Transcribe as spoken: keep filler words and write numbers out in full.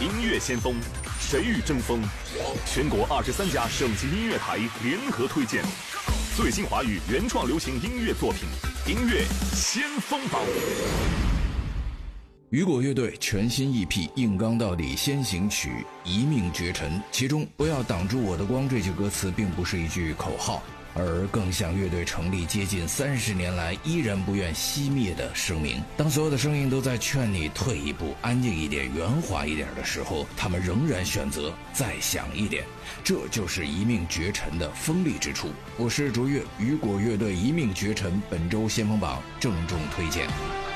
音乐先锋，谁与争锋？全国二十三家省级音乐台联合推荐最新华语原创流行音乐作品，音乐先锋榜。 雨果乐队全新 E P《硬刚到底先行曲》一命绝尘，其中不要挡住我的光这句歌词并不是一句口号，而更像乐队成立接近三十年来依然不愿熄灭的声明。当所有的声音都在劝你退一步，安静一点，圆滑一点的时候，他们仍然选择再响一点，这就是一命绝尘的锋利之处。我是卓越，雨果乐队一命绝尘本周先锋榜郑重推荐。